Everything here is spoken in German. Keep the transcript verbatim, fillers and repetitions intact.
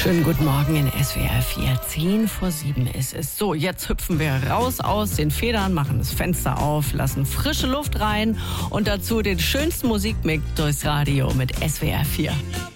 Schönen guten Morgen in S W R vier. Zehn vor sieben ist es. So, jetzt hüpfen wir raus aus den Federn, machen das Fenster auf, lassen frische Luft rein und dazu den schönsten Musikmix durchs Radio mit S W R vier.